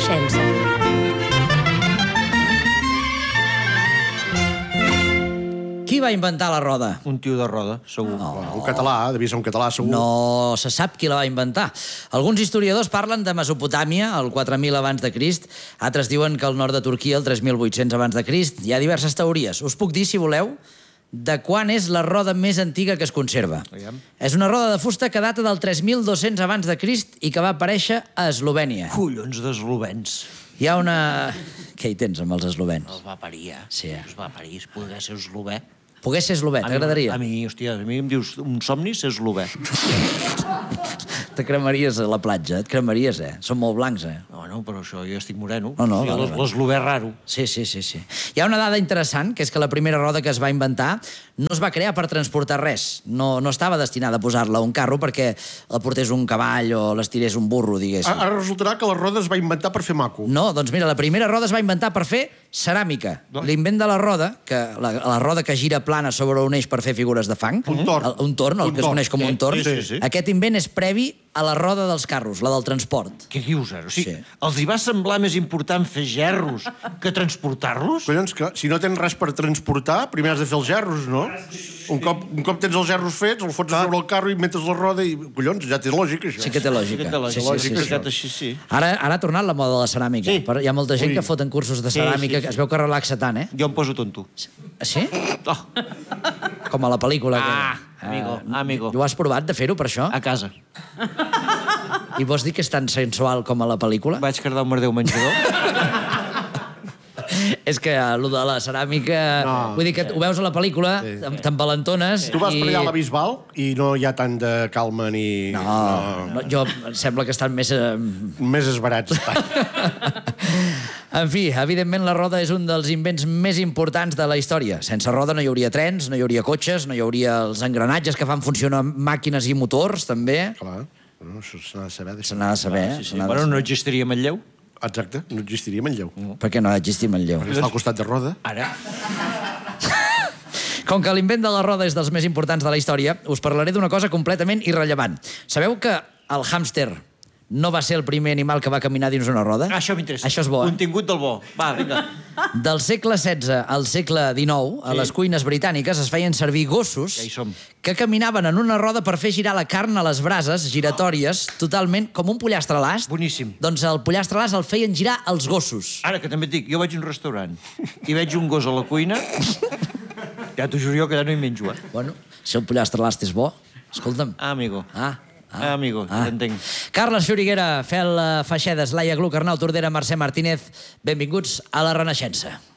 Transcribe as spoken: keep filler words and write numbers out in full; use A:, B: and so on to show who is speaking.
A: Renaixença.
B: Qui va inventar la roda?
C: Un tio de roda, segur.
D: No. Un català, devia ser un català, segur.
B: No se sap qui la va inventar. Alguns historiadors parlen de Mesopotàmia, el quatre mil abans de Crist. Altres diuen que al nord de Turquia, el tres mil vuit-cents abans de Crist. Hi ha diverses teories. Us puc dir, si voleu, de quan és la roda més antiga que es conserva.
C: Aviam.
B: És una roda de fusta que data del tres mil dos-cents abans de Crist i que va aparèixer a Eslovènia.
C: Collons d'eslovens.
B: Hi ha una... Què hi tens amb els eslovens?
C: Els va parir, eh?
B: Sí.
C: Els va parir, es poder ser eslové.
B: Pogués ser eslové, t'agradaria?
C: A mi, hòstia, a mi em dius un somni ser eslové.
B: Te cremaries a la platja, et cremaries, eh? Són molt blancs, eh?
C: No, no, però això jo estic moreno.
B: No, no,
C: O sigui,
B: vale, vale.
C: l'eslové raro.
B: Sí, sí, sí, sí. Hi ha una dada interessant, que és que la primera roda que es va inventar no es va crear per transportar res. No, no estava destinada a posar-la a un carro perquè la portés un cavall o l'estirés un burro, diguéssim.
D: Ara resultarà que la roda es va inventar per fer maco.
B: No, doncs mira, la primera roda es va inventar per fer ceràmica. L'invent de la roda, que la, la roda que gira plana sobre un eix per fer figures de fang,
D: Un torn.
B: el, un torn, el
D: Un
B: que es
D: torn.
B: coneix com un torn,
C: Sí, sí, sí.
B: aquest invent és previ a la roda dels carros, la del transport.
C: Què dius, ara? O sigui,
B: Sí.
C: els hi va semblar més important fer gerros que transportar-los?
D: Collons, que si no tens res per transportar, primer has de fer els gerros, no? Un cop, un cop tens els gerros fets, el fots sobre el carro i metes la roda i... Collons, ja té lògica, això.
B: Sí que té lògica.
C: Que té la
B: Sí, sí,
C: lògica,
B: sí, sí.
C: sí, així, sí.
B: Ara, ara ha tornat la moda de la ceràmica.
C: Sí.
B: Però hi ha molta gent
D: Ui.
B: que foten cursos de
C: Sí,
B: ceràmica,
C: sí, sí.
B: que es veu que relaxa tant, eh?
C: Jo em poso tonto.
B: Sí?
C: Oh,
B: Com a la pel·lícula.
C: Ah,
B: que...
C: amigo,
B: Ah,
C: amigo.
B: Ho has provat, de fer-ho, per això?
C: a casa.
B: I vols dir que és tan sensual com a la pel·lícula?
C: Vaig cardar un merder al menjador.
B: És que allò de la ceràmica...
D: No.
B: Vull dir que ho veus a la pel·lícula, sí. t'envalentones...
D: Tu vas
B: i...
D: per allà a la Bisbal i no hi ha tant de calma ni...
B: No, no, jo em sembla que estan més... Eh...
D: Més esbarats estan.
B: En fi, evidentment la roda és un dels invents més importants de la història. Sense roda no hi hauria trens, no hi hauria cotxes, no hi hauria els engranatges que fan funcionar màquines i motors, també.
D: Clar, no, això s'ha de saber.
B: Se n'ha de saber.
C: Sí,
B: se
C: sí.
B: n'ha de
C: Bueno, no
B: saber.
C: existiria Manlleu.
D: Exacte, no existiria Manlleu.
B: Per què no existim el lleu?
D: Està al costat de roda.
C: Ara.
B: Com que l'invent de la roda és dels més importants de la història, us parlaré d'una cosa completament irrellevant. Sabeu que el hàmster no va ser el primer animal que va caminar dins una roda?
C: Ah, això m'interessa.
B: Això és bo, eh?
C: Contingut del bo. Va, vinga.
B: Del segle setze al segle dinou, a les cuines britàniques es feien servir gossos
C: Ja hi som.
B: que caminaven en una roda per fer girar la carn a les brases giratòries, totalment com un pollastre a l'ast.
C: Boníssim.
B: Doncs el pollastre a l'ast el feien girar els gossos.
C: Ara, que també et dic, jo vaig a un restaurant i veig un gos a la cuina, ja t'ho juro jo que ja no hi menjo, eh?
B: Bueno, si el pollastre a l'ast és bo, escolta'm.
C: Ah, amigo.
B: Ah,
C: Ah, amigo, ja t'entenc.
B: Carles Xuriguera, Fel eh, Feixedes, Laia Gluck, Arnau Tordera, Mercè Martínez, benvinguts a la Renaixença.